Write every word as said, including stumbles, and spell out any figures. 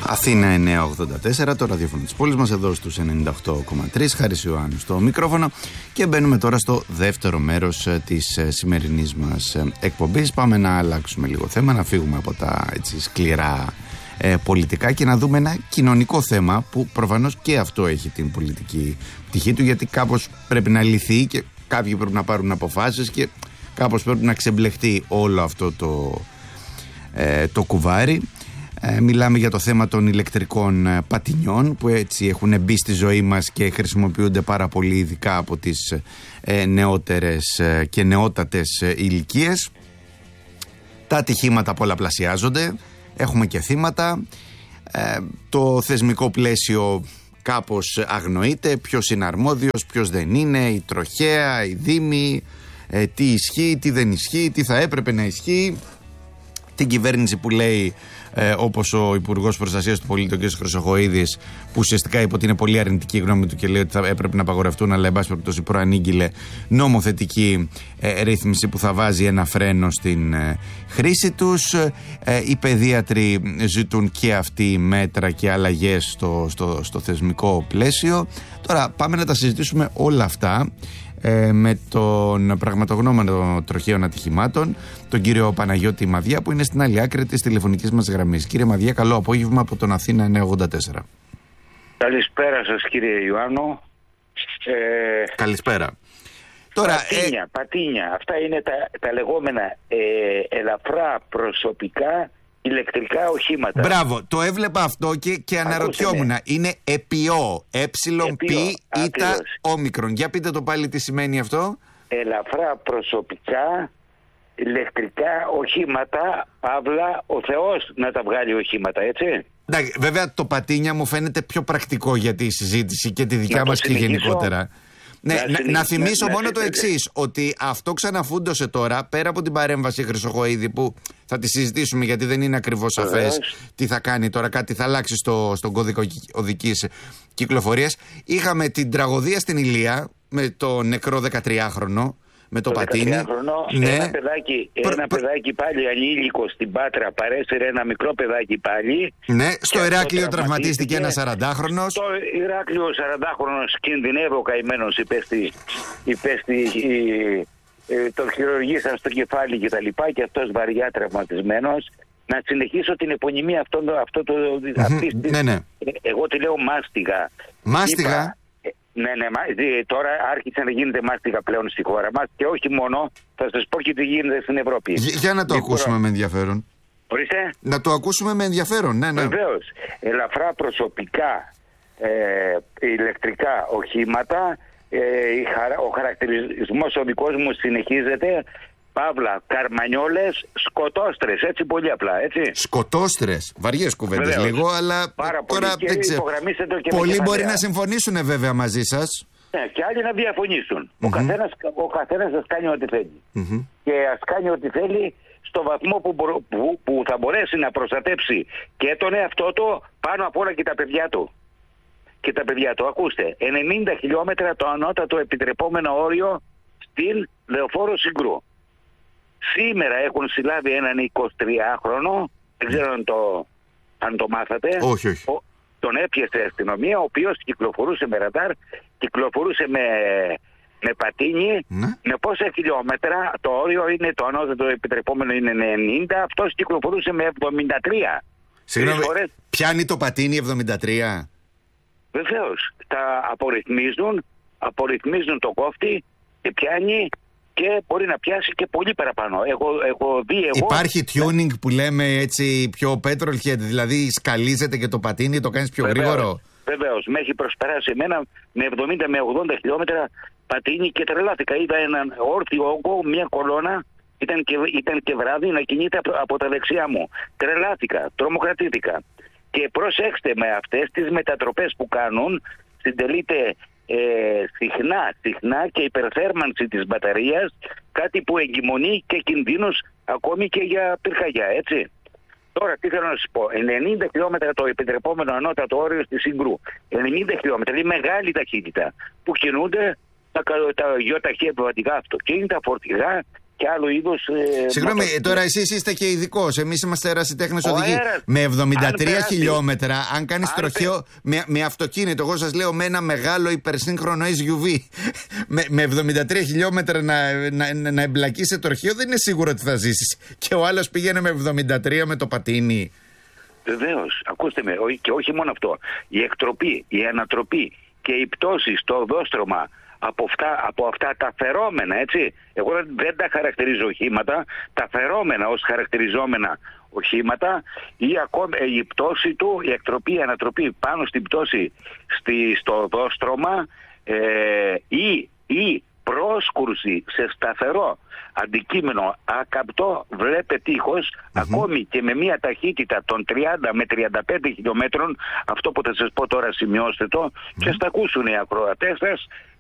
Αθήνα εννιακόσια ογδόντα τέσσερα, το ραδιόφωνο της πόλης μας, εδώ στους ενενήντα οκτώ κόμμα τρία. Χάρης Ιωάννου στο μικρόφωνο και μπαίνουμε τώρα στο δεύτερο μέρος της σημερινής μας εκπομπής. Πάμε να αλλάξουμε λίγο θέμα, να φύγουμε από τα έτσι, σκληρά ε, πολιτικά και να δούμε ένα κοινωνικό θέμα που προφανώς και αυτό έχει την πολιτική πτυχή του, γιατί κάπως πρέπει να λυθεί και κάποιοι πρέπει να πάρουν αποφάσεις και κάπως πρέπει να ξεμπλεχτεί όλο αυτό το, ε, το κουβάρι. Ε, μιλάμε για το θέμα των ηλεκτρικών ε, πατινιών που έτσι έχουν μπει στη ζωή μας και χρησιμοποιούνται πάρα πολύ, ειδικά από τις ε, νεότερες ε, και νεότατες ε, ηλικίες. Τα ατυχήματα πολλαπλασιάζονται, έχουμε και θύματα, ε, το θεσμικό πλαίσιο κάπως αγνοείται, ποιος είναι αρμόδιος, ποιος δεν είναι, η τροχέα, οι δήμοι, ε, τι ισχύει, τι δεν ισχύει, τι θα έπρεπε να ισχύει, την κυβέρνηση που λέει Ε, όπως ο Υπουργός Προστασίας του Πολίτη, ο κ. Χρυσοχοΐδης, που ουσιαστικά είπε ότι είναι πολύ αρνητική η γνώμη του και λέει ότι θα έπρεπε να απαγορευτούν, αλλά εν πάση περιπτώσει προανήγγειλε νομοθετική ε, ρύθμιση που θα βάζει ένα φρένο στην ε, χρήση τους. Ε, οι παιδίατροι ζητούν και αυτοί μέτρα και αλλαγές στο, στο, στο θεσμικό πλαίσιο. Τώρα πάμε να τα συζητήσουμε όλα αυτά Ε, με τον πραγματογνώμενο τροχαίων ατυχημάτων, τον κύριο Παναγιώτη Μαδιά, που είναι στην άλλη άκρη της τηλεφωνικής μας γραμμής. Κύριε Μαδιά, καλό απόγευμα από τον Αθήνα εννιακόσια ογδόντα τέσσερα. Καλησπέρα σας, κύριε Ιωάννου. Ε, Καλησπέρα. Τώρα, πατίνια, ε... πατίνια. Αυτά είναι τα, τα λεγόμενα ε, ελαφρά προσωπικά ηλεκτρικά οχήματα. Μπράβο, το έβλεπα αυτό και, και αναρωτιόμουν. Είναι ΕΠΙΟ, ΕΠΙ, ήτα, όμικρον. Για πείτε το πάλι τι σημαίνει αυτό. Ελαφρά προσωπικά ηλεκτρικά οχήματα, αύλα ο Θεός να τα βγάλει οχήματα, έτσι. Εντάξει, βέβαια το πατίνια μου φαίνεται πιο πρακτικό για τη συζήτηση και τη δικιά μας και γενικότερα. Ναι, να, να, να θυμίσω να, μόνο να, το εξής, ότι αυτό ξαναφούντωσε τώρα, πέρα από την παρέμβαση Χρυσοχοΐδη, που θα τη συζητήσουμε γιατί δεν είναι ακριβώς σαφές τι θα κάνει τώρα, κάτι θα αλλάξει στο, στον κώδικα οδικής κυκλοφορίας. Είχαμε την τραγωδία στην Ηλία με το νεκρό δεκατριάχρονο, με το, το πατίνι. Ναι. Ένα, παιδάκι, Προ... ένα παιδάκι πάλι ανήλικο στην Πάτρα παρέσυρε ένα μικρό παιδάκι πάλι. Ναι, στο Ηράκλειο τραυματίστηκε ένα σαραντάχρονος. Στο Ηράκλειο ο σαραντάχρονος κινδυνεύει ο καημένος, υπέστη, υπέστη ε, τον χειρουργήσαν στο κεφάλι και τα λοιπά και αυτός βαριά τραυματισμένος. Να συνεχίσω την επωνυμία αυτό, αυτό το... Mm-hmm. Αυτής, ναι, ναι. Εγώ τη λέω μάστιγα. Μάστιγα. Είπα, Ναι, ναι, τώρα άρχισε να γίνεται μάστιγα πλέον στη χώρα μας και όχι μόνο, θα σας πω και τι γίνεται στην Ευρώπη. Για, για να το λοιπόν, ακούσουμε με ενδιαφέρον. Ορίστε. Να το ακούσουμε με ενδιαφέρον, ναι, ναι. Βεβαίως. Ελαφρά προσωπικά ε, ηλεκτρικά οχήματα, ε, ο χαρακτηρισμός ο δικός μου συνεχίζεται. Παύλα, καρμανιόλες, σκοτόστρες, έτσι πολύ απλά, έτσι. Σκοτόστρες, βαριές κουβέντες λίγο, αλλά πάρα τώρα πολύ δεν ξέρω. Πολλοί μπορεί να συμφωνήσουν βέβαια μαζί σας. Ναι, και άλλοι να διαφωνήσουν. Mm-hmm. Ο καθένας, ο καθένας ας κάνει ό,τι θέλει. Mm-hmm. Και ας κάνει ό,τι θέλει στο βαθμό που, που, που θα μπορέσει να προστατέψει και τον εαυτό του, πάνω απ' όλα και τα παιδιά του. Και τα παιδιά του, ακούστε, ενενήντα χιλιόμετρα το ανώτατο επιτρεπόμενο όριο στην Λεωφόρο Συγκρού. Σήμερα έχουν συλλάβει έναν εικοσιτριάχρονο, δεν ξέρω αν το, αν το μάθατε. Όχι, όχι. Ο, τον έπιασε η αστυνομία, ο οποίος κυκλοφορούσε με ραντάρ, κυκλοφορούσε με, με πατίνι. Ναι. Με πόσα χιλιόμετρα, το όριο είναι, το ανώτατο επιτρεπόμενο είναι ενενήντα, αυτός κυκλοφορούσε με εβδομήντα τρία. Συγγνώμη, φορές... πιάνει το πατίνι εβδομήντα τρία. Βεβαίως, τα απορριθμίζουν, απορριθμίζουν το κόφτη και πιάνει... Και μπορεί να πιάσει και πολύ παραπάνω. Έχω, έχω δει εγώ... Υπάρχει tuning που λέμε έτσι πιο petrolhead, δηλαδή σκαλίζεται και το πατίνι, το κάνεις πιο βεβαίως, γρήγορο. Βεβαίως, με έχει προσπεράσει εμένα με εβδομήντα με ογδόντα χιλιόμετρα πατίνι και τρελάθηκα. Είδα έναν όρθιο όγκο, μια κολόνα, ήταν και, ήταν και βράδυ να κινείται από τα δεξιά μου. Τρελάθηκα, τρομοκρατήθηκα. Και προσέξτε, με αυτές τις μετατροπές που κάνουν, συντελείται... Ε, συχνά, συχνά και υπερθέρμανση της μπαταρίας, κάτι που εγκυμονεί και κινδύνους ακόμη και για πυρκαγιά, έτσι. Τώρα τι θέλω να σας πω, ενενήντα χιλιόμετρα το επιτρεπόμενο ανώτατο όριο στη Συγκρού, ενενήντα χιλιόμετρα είναι μεγάλη ταχύτητα που κινούνται τα, τα γεωταχή επιβατικά αυτοκίνητα, φορτηγά και άλλου είδους. Ε, Συγγνώμη, μοτο... τώρα εσείς είστε και ειδικός. Εμείς είμαστε ερασιτέχνες οδηγοί. Αέρας, με εβδομήντα τρία αν χιλιόμετρα, αν κάνεις αν τροχαίο με, με αυτοκίνητο, εγώ σας λέω με ένα μεγάλο υπερσύγχρονο ες γιου βι, με, με εβδομήντα τρία χιλιόμετρα να, να, να, να εμπλακεί σε τροχαίο, δεν είναι σίγουρο ότι θα ζήσεις. Και ο άλλος πήγαινε με εβδομήντα τρία με το πατίνι. Βεβαίως, ακούστε με, και όχι μόνο αυτό. Η εκτροπή, η ανατροπή και η πτώση στο οδόστρωμα από αυτά, από αυτά τα φερόμενα, έτσι. Εγώ δεν τα χαρακτηρίζω οχήματα, τα φερόμενα ως χαρακτηριζόμενα οχήματα, ή ακόμη η πτώση του, η εκτροπή, η ανατροπή πάνω στην πτώση στη, στο οδόστρωμα, ε, ή, ή πρόσκουρση σε σταθερό αντικείμενο ακαπτό βλέπε τείχος, mm-hmm. ακόμη και με μια ταχύτητα των τριάντα με τριάντα πέντε χιλιόμετρων, αυτό που θα σας πω τώρα σημειώστε το, mm-hmm. και θα τα ακούσουν οι ακροατές σας,